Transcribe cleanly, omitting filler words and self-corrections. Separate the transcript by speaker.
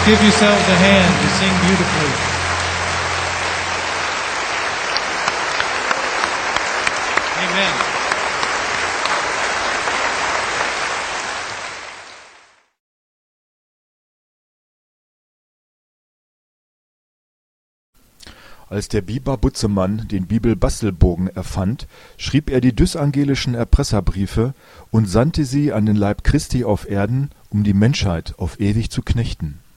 Speaker 1: give yourselves a hand to sing beautifully. Amen.
Speaker 2: Als der Biber Butzemann den Bibel-Bastelbogen erfand, schrieb er die dysangelischen Erpresserbriefe und sandte sie an den Leib Christi auf Erden, um die Menschheit auf ewig zu knechten.